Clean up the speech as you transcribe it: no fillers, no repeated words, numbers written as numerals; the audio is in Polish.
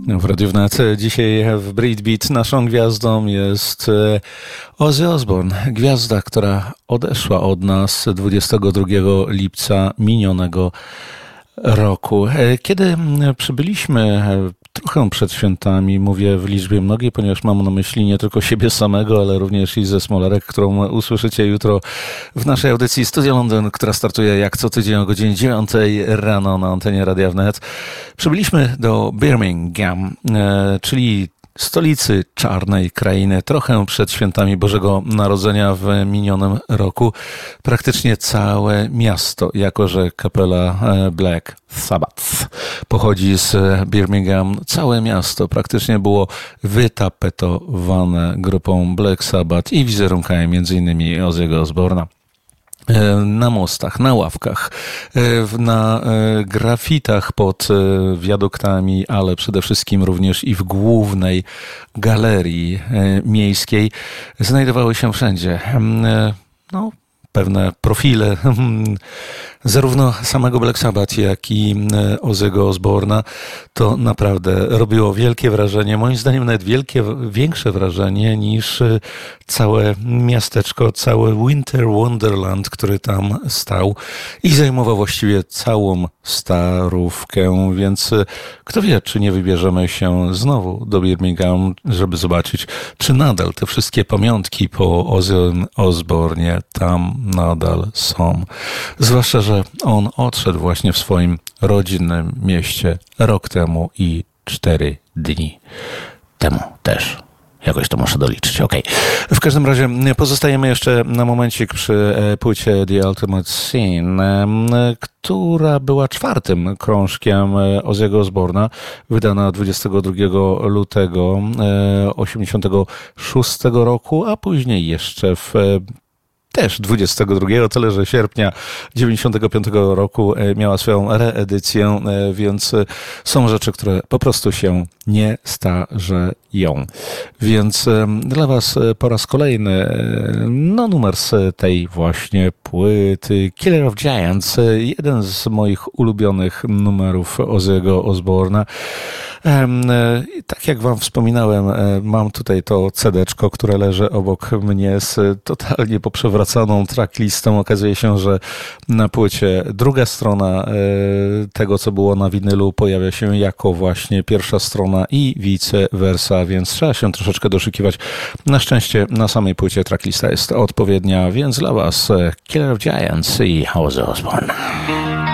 w Radiu Wnet. Dzisiaj w Britbeat naszą gwiazdą jest Ozzy Osbourne. Gwiazda, która odeszła od nas 22 lipca minionego roku. Kiedy przybyliśmy trochę przed świętami, mówię w liczbie mnogiej, ponieważ mam na myśli nie tylko siebie samego, ale również Izę Smolarek, którą usłyszycie jutro w naszej audycji Studio Londyn, która startuje jak co tydzień o godzinie 9 rano na antenie Radia Wnet. Przybyliśmy do Birmingham, czyli stolicy czarnej krainy, trochę przed świętami Bożego Narodzenia w minionym roku. Praktycznie całe miasto, jako że kapela Black Sabbath pochodzi z Birmingham, całe miasto praktycznie było wytapetowane grupą Black Sabbath i wizerunkami m.in. Ozzy'ego Osbourne'a. Na mostach, na ławkach, na grafitach pod wiaduktami, ale przede wszystkim również i w głównej galerii miejskiej znajdowały się wszędzie pewne profile zarówno samego Black Sabbath, jak i Ozzy'ego Osbourne'a. To naprawdę robiło wielkie wrażenie, moim zdaniem nawet większe wrażenie niż całe miasteczko, cały Winter Wonderland, który tam stał i zajmował właściwie całą Starówkę, więc kto wie, czy nie wybierzemy się znowu do Birmingham, żeby zobaczyć, czy nadal te wszystkie pamiątki po Ozzy Osbournie tam nadal są. Zwłaszcza, że on odszedł właśnie w swoim rodzinnym mieście rok temu i 4 dni temu też. Jakoś to muszę doliczyć. Okej. W każdym razie pozostajemy jeszcze na momencik przy płycie The Ultimate Sin, która była 4. krążkiem Ozzy'ego Osbourne'a, wydana 22 lutego 1986 roku, a później jeszcze też 22, tyle że sierpnia 95 roku miała swoją reedycję, więc są rzeczy, które po prostu się nie starzeją. Więc dla Was po raz kolejny numer z tej właśnie płyty Killer of Giants, jeden z moich ulubionych numerów Ozzy'ego Osbourne'a. Tak jak Wam wspominałem, mam tutaj to CD-czko, które leży obok mnie z totalnie poprzewracaną tracklistą. Okazuje się, że na płycie druga strona tego, co było na winylu, pojawia się jako właśnie pierwsza strona i vice versa, więc trzeba się troszeczkę doszukiwać. Na szczęście na samej płycie tracklista jest odpowiednia, więc dla Was Killer of Giants i Ozzy Osbourne.